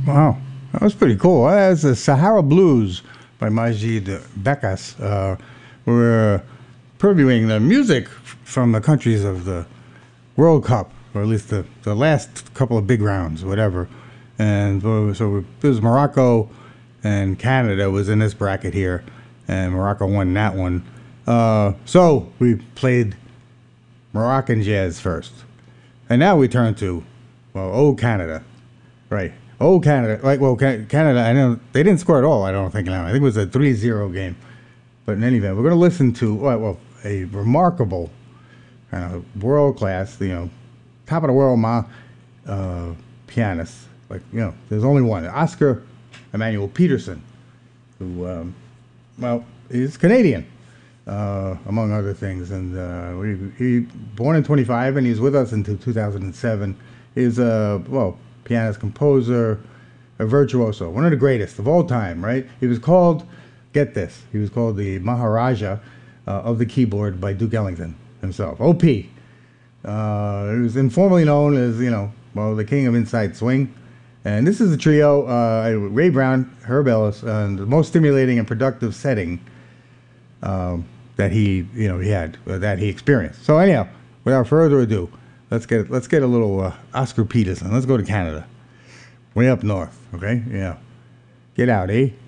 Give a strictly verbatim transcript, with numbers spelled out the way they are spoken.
Wow, that was pretty cool. That's the Sahara Blues by Majid Bekas. Uh, we're previewing the music f- from the countries of the World Cup, or at least the, the last couple of big rounds, whatever. And so, so it was Morocco and Canada was in this bracket here, and Morocco won that one. Uh, so we played Moroccan jazz first, and now we turn to, well, oh Canada, right? Oh Canada, like well Ca- Canada. I know they didn't score at all. I don't think now. I think it was a three zero game. But in any event, we're going to listen to well, well a remarkable, kind of world class, you know, top of the world ma uh, pianist. Like you know, there's only one, Oscar Emmanuel Peterson, who um, well is Canadian. Uh, among other things, and uh, we, he born in twenty-five, and he's with us until two thousand seven. He's a well pianist, composer, a virtuoso, one of the greatest of all time. Right? He was called, get this, he was called the Maharaja uh, of the keyboard by Duke Ellington himself. O P. Uh, he was informally known as you know well the king of inside swing. And this is a trio: uh, Ray Brown, Herb Ellis, and the most stimulating and productive setting. Um, that he, you know, he had, uh, that he experienced. So anyhow, without further ado, let's get let's get a little uh, Oscar Peterson. Let's go to Canada, way up north. Okay, yeah, get out, eh?